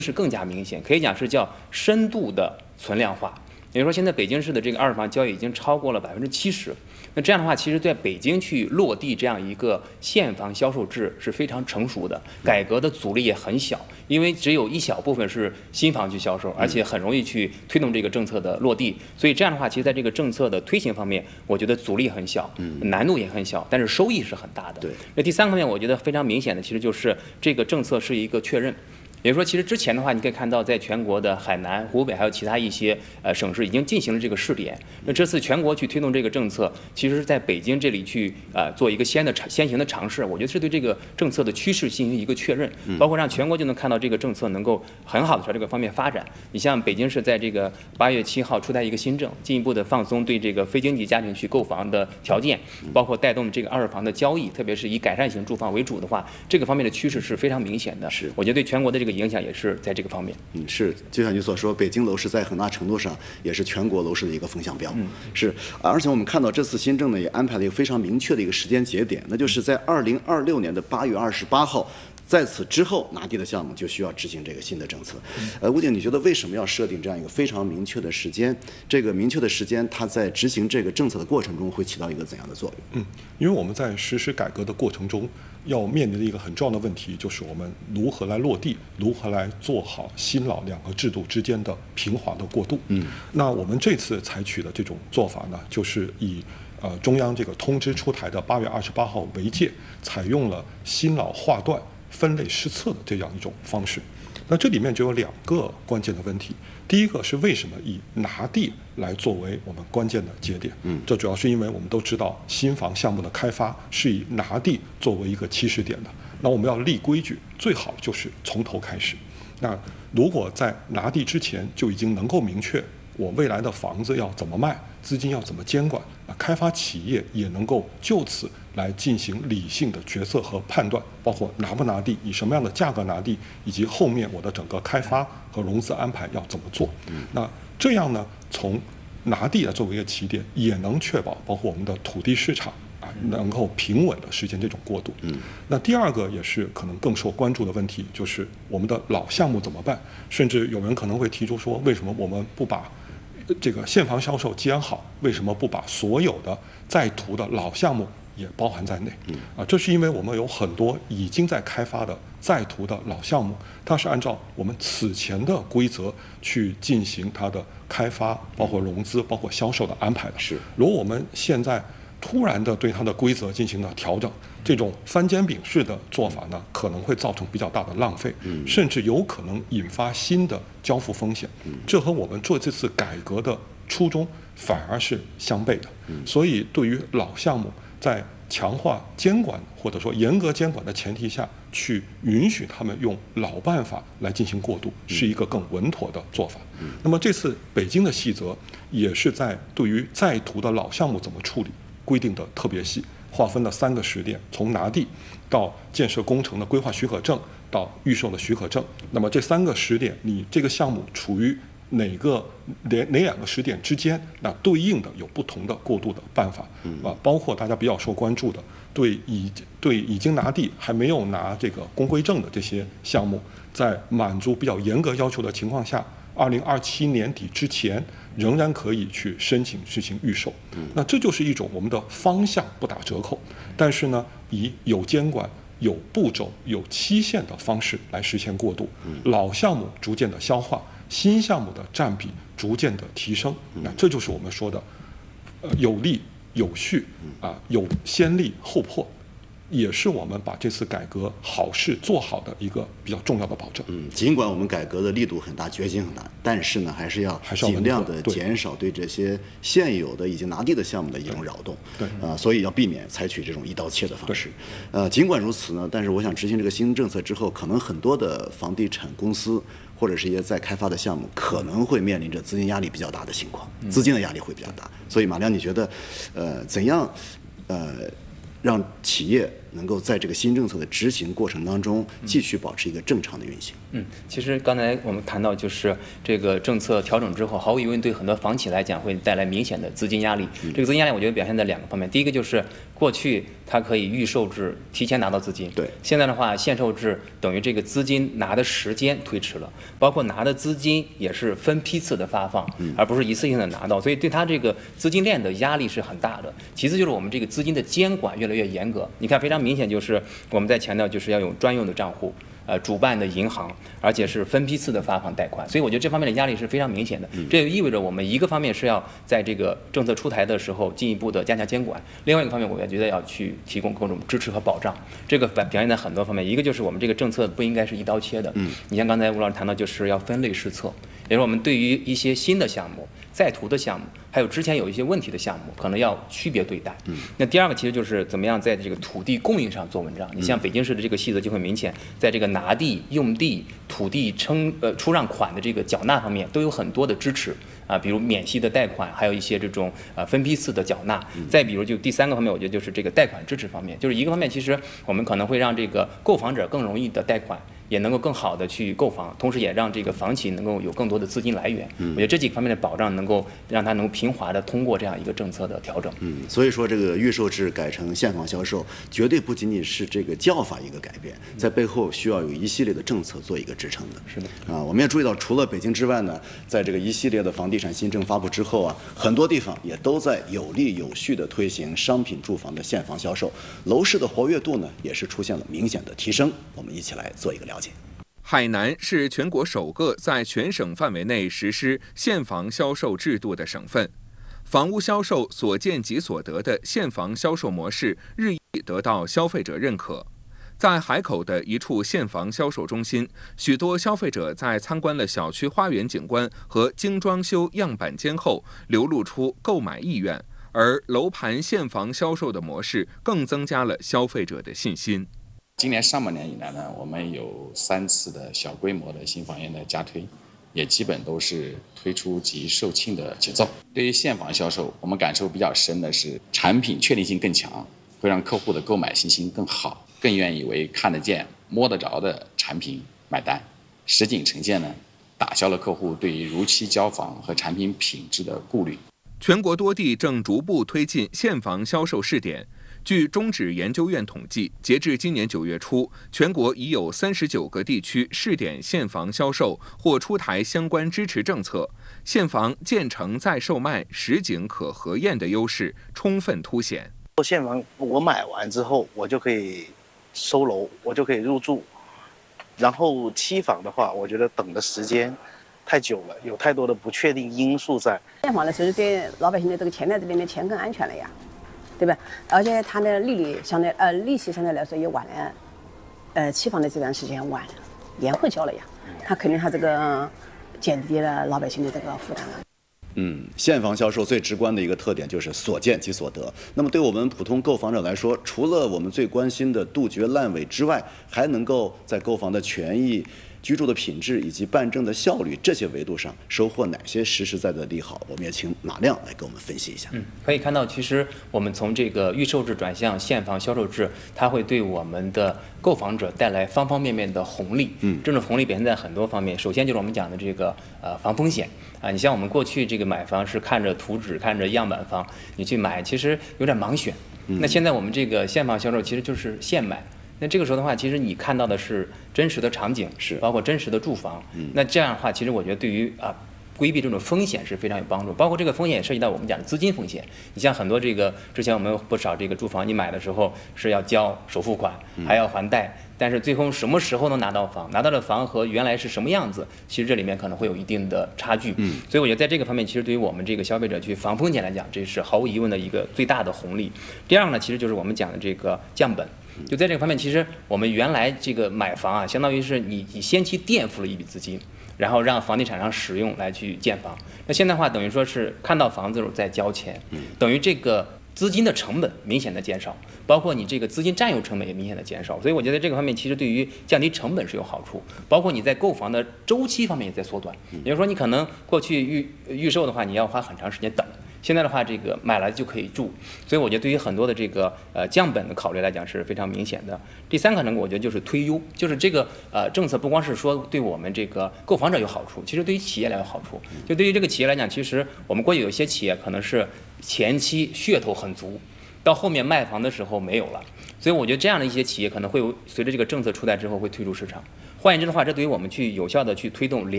是更加明显，可以讲是叫深度的存量化。也就是说，现在北京市的这个二手房交易已经超过了70%。那这样的话，其实在北京去落地这样一个现房销售制是非常成熟的，改革的阻力也很小，因为只有一小部分是新房去销售，而且很容易去推动这个政策的落地。所以这样的话，其实在这个政策的推行方面，我觉得阻力很小，难度也很小，但是收益是很大的。 对。 那第三个方面，我觉得非常明显的，其实就是这个政策是一个确认。也就是说，其实之前的话，你可以看到，在全国的海南、湖北还有其他一些省市已经进行了这个试点。那这次全国去推动这个政策，其实是在北京这里去做一个先行的尝试。我觉得是对这个政策的趋势进行一个确认，包括让全国就能看到这个政策能够很好的朝这个方面发展。你像北京市在这个8月7号出台一个新政，进一步的放松对这个非经济家庭去购房的条件，包括带动这个二手房的交易，特别是以改善型住房为主的话，这个方面的趋势是非常明显的。 是， 我觉得对全国的这个影响也是在这个方面。 是，就像你所说，北京楼市在很大程度上也是全国楼市的一个风向标。是，而且我们看到这次新政呢，也安排了一个非常明确的一个时间节点，那就是在2026年的8月28号。在此之后，拿地的项目就需要执行这个新的政策。吴警，你觉得为什么要设定这样一个非常明确的时间？这个明确的时间，它在执行这个政策的过程中会起到一个怎样的作用？ 因为我们在实施改革的过程中，要面临的一个很重要的问题，就是我们如何来落地，如何来做好新老两个制度之间的平滑的过渡。那我们这次采取的这种做法呢，就是以中央这个通知出台的8月28号为界，采用了新老划段分类施策的这样一种方式。那这里面就有2个关键的问题。第一个是为什么以拿地来作为我们关键的节点？这主要是因为我们都知道新房项目的开发是以拿地作为一个起始点的。那我们要立规矩，最好就是从头开始。那如果在拿地之前就已经能够明确我未来的房子要怎么卖，资金要怎么监管，开发企业也能够就此来进行理性的决策和判断，包括拿不拿地，以什么样的价格拿地，以及后面我的整个开发和融资安排要怎么做。那这样呢，从拿地来作为一个起点，也能确保包括我们的土地市场能够平稳的实现这种过渡。那第2个也是可能更受关注的问题，就是我们的老项目怎么办？甚至有人可能会提出说，为什么我们不把这个现房销售既然好，为什么不把所有的在途的老项目也包含在内？这是因为我们有很多已经在开发的在途的老项目，它是按照我们此前的规则去进行它的开发，包括融资，包括销售的安排的。 是， 如果我们现在突然的对它的规则进行了调整，这种翻煎饼式的做法呢，可能会造成比较大的浪费，甚至有可能引发新的交付风险。这和我们做这次改革的初衷反而是相悖的。所以对于老项目，在强化监管或者说严格监管的前提下，去允许他们用老办法来进行过渡，是一个更稳妥的做法。那么这次北京的细则也是在对于在途的老项目怎么处理规定的特别细，划分了3个时点，从拿地到建设工程的规划许可证到预售的许可证。那么这3个时点，你这个项目处于哪2个时点之间，那对应的有不同的过渡的办法。包括大家比较受关注的，对已经拿地还没有拿这个公规证的这些项目，在满足比较严格要求的情况下，2027年底之前仍然可以去申请实行预售。那这就是一种我们的方向不打折扣，但是呢，以有监管、有步骤、有期限的方式来实现过渡。老项目逐渐的消化，新项目的占比逐渐的提升。那这就是我们说的有利有序有先例后破，也是我们把这次改革好事做好的一个比较重要的保证。 尽管我们改革的力度很大，决心很大，但是呢，还是要尽量的减少对这些现有的已经拿地的项目的一种扰动。所以要避免采取这种一刀切的方式。尽管如此呢，但是我想执行这个新政策之后，可能很多的房地产公司或者是一些在开发的项目，可能会面临着资金压力比较大的情况，资金的压力会比较大。所以马亮，你觉得怎样让企业能够在这个新政策的执行过程当中继续保持一个正常的运行？ 其实刚才我们谈到，就是这个政策调整之后，毫无疑问对很多房企来讲会带来明显的资金压力。这个资金压力，我觉得表现在2个方面。第一个就是过去它可以预售制提前拿到资金。 对， 现在的话，限售制等于这个资金拿的时间推迟了，包括拿的资金也是分批次的发放，而不是一次性的拿到，所以对它这个资金链的压力是很大的。其次就是我们这个资金的监管越来越严格，你看非常明显就是我们在强调就是要有专用的账户。主办的银行，而且是分批次的发放贷款，所以我觉得这方面的压力是非常明显的。这也意味着我们一个方面是要在这个政策出台的时候进一步的加强监管，另外一个方面我也觉得要去提供各种支持和保障。这个表现在很多方面，一个就是我们这个政策不应该是一刀切的。你像刚才吴老师谈到，就是要分类施策，也就是我们对于一些新的项目、在途的项目，还有之前有一些问题的项目，可能要区别对待。那第二个其实就是怎么样在这个土地供应上做文章。你像北京市的这个细则就会明显，在这个拿地、用地、土地出让款的这个缴纳方面都有很多的支持啊，比如免息的贷款，还有一些这种分批次的缴纳。再比如就第三个方面，我觉得就是这个贷款支持方面，就是一个方面，其实我们可能会让这个购房者更容易的贷款。也能够更好的去购房，同时也让这个房企能够有更多的资金来源。我觉得这几个方面的保障能够让它能够平滑的通过这样一个政策的调整。 所以说这个预售制改成现房销售，绝对不仅仅是这个叫法一个改变，在背后需要有一系列的政策做一个支撑的。 是的。 我们也注意到，除了北京之外呢，在这个一系列的房地产新政发布之后啊，很多地方也都在有力有序的推行商品住房的现房销售，楼市的活跃度呢也是出现了明显的提升。我们一起来做一个了解。 海南是全国首个在全省范围内实施现房销售制度的省份，房屋销售所见即所得的现房销售模式日益得到消费者认可。在海口的一处现房销售中心，许多消费者在参观了小区花园景观和精装修样板间后，流露出购买意愿，而楼盘现房销售的模式更增加了消费者的信心。 今年上半年以来呢，我们有3次的小规模的新房源的加推，也基本都是推出即售罄的节奏。对于现房销售，我们感受比较深的是产品确定性更强，会让客户的购买信心更好，更愿意为看得见、摸得着的产品买单。实景呈现呢，打消了客户对于如期交房和产品品质的顾虑。 全国多地正逐步推进现房销售试点。据中指研究院统计，截至今年9月初，全国已有39个地区试点现房销售或出台相关支持政策，现房建成再售卖、实景可核验的优势充分凸显。 现房我买完之后，我就可以收楼，我就可以入住。然后期房的话，我觉得等的时间太久了，有太多的不确定因素在。 现房的时候，对老百姓的这个钱在这边的钱更安全了呀。对吧？而且它的利息相对来说也晚了，期房的这段时间晚了，延后交了呀，它肯定它这个减低了老百姓的这个负担了。 现房销售最直观的一个特点就是所见即所得。那么对我们普通购房者来说，除了我们最关心的杜绝烂尾之外，还能够在购房的权益、居住的品质以及办证的效率这些维度上收获哪些实实在在的利好？我们也请马亮来给我们分析一下。 可以看到，其实我们从这个预售制转向现房销售制，它会对我们的购房者带来方方面面的红利。这种红利表现在很多方面。首先就是我们讲的这个防风险啊，你像我们过去这个买房是看着图纸、看着样板房，你去买其实有点盲选。那现在我们这个现房销售其实就是现买。那这个时候的话，其实你看到的是真实的场景， 是包括真实的住房。那这样的话，其实我觉得对于规避这种风险是非常有帮助。包括这个风险也涉及到我们讲的资金风险。你像很多这个之前我们有不少这个住房，你买的时候是要交首付款，还要还贷，但是最后什么时候能拿到房，拿到的房和原来是什么样子，其实这里面可能会有一定的差距。所以我觉得在这个方面，其实对于我们这个消费者去防风险来讲，这是毫无疑问的一个最大的红利。第二个呢，其实就是我们讲的这个降本。就在这个方面，其实我们原来这个买房啊，相当于是你先期垫付了一笔资金，然后让房地产商使用来去建房。那现在的话，等于说是看到房子的时候再交钱，等于这个资金的成本明显的减少，包括你这个资金占用成本也明显的减少。所以我觉得这个方面其实对于降低成本是有好处，包括你在购房的周期方面也在缩短。也就是说，你可能过去预售的话，你要花很长时间等。现在的话，这个买来就可以住，所以我觉得对于很多的这个降本的考虑来讲是非常明显的。第三个呢，我觉得就是推优，就是这个政策不光是说对我们这个购房者有好处，其实对于企业来有好处。就对于这个企业来讲，其实我们过去有一些企业可能是前期噱头很足， 到后面卖房的时候没有了。所以我觉得这样的一些企业可能会随着这个政策出台之后会退出市场。换言之的话，这对于我们去有效的去推动